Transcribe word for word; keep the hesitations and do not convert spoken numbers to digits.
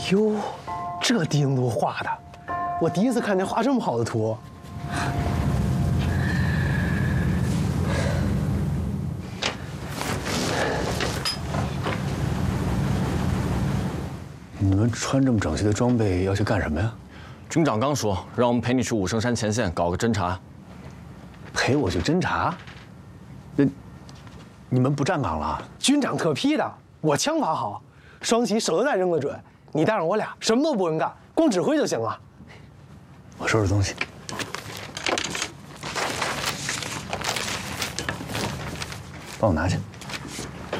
哟，这地形图画的，我第一次看见画这么好的图。 你们穿这么整齐的装备要去干什么呀？ 军长刚说让我们陪你去武圣山前线搞个侦察。 陪我去侦察？那你们不站岗了？ 军长特批的，我枪法好，双旗手榴弹扔得准。你带上我俩，什么都不用干，光指挥就行了。 我收拾东西。帮我拿去。